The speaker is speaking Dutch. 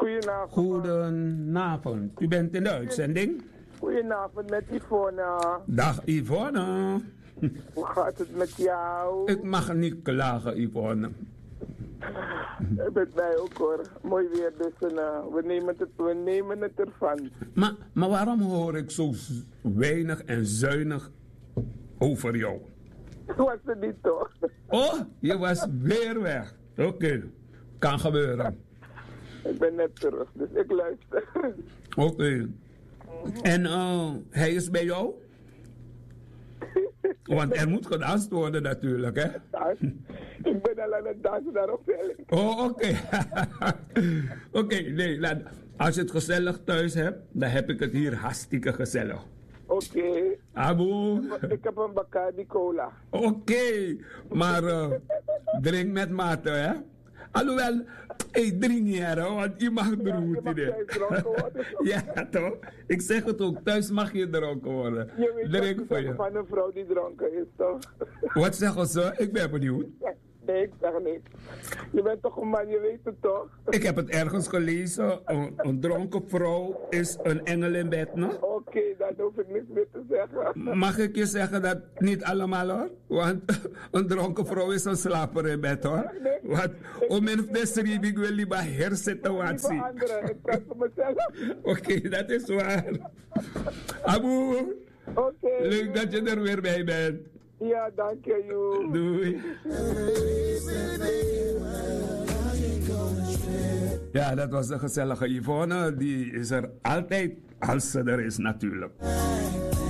Goedenavond. Goedenavond. U bent in de uitzending? Goedenavond met Yvonne. Dag Yvonne. Hoe gaat het met jou? Ik mag niet klagen, Yvonne. Met mij ook hoor. Mooi weer, dus we nemen het ervan. Maar waarom hoor ik zo weinig en zuinig over jou? Was het niet toch? Oh, je was weer weg. Oké, kan gebeuren. Ik ben net terug, dus ik luister. Oké. En hij is bij jou? Want er moet gedanst worden natuurlijk, hè? Ik ben al aan het dansen daarop. Oh, oké. Oké, nee, als je het gezellig thuis hebt, dan heb ik het hier hartstikke gezellig. Oké. Abu. Ik heb een Bacardi Cola. Oké, maar drink met mate, hè? Alhoewel, drink niet, hè, want je mag dronken worden. Ja, toch? Ik zeg het ook, thuis mag je dronken worden. Je weet drink wat voor je. van een vrouw die dronken is, toch? Wat zeggen ze? Ik ben benieuwd. Nee, ik zeg niks. Je bent toch een man, je weet het toch? Ik heb het ergens gelezen. Een dronken vrouw is een engel in bed, no? Oké, dan hoef ik niks meer te zeggen. Mag ik je zeggen dat niet allemaal, hoor? Want een dronken vrouw is een slaper in bed, hoor. Nee. Want om in de serie ik wil liever herzitten wat zie. Ik praat voor mezelf. Oké, dat is waar. Abu, leuk dat je er weer bij bent. Ja, dank je, joh. Doei. Ja, dat was de gezellige Yvonne. Die is er altijd als ze er is natuurlijk.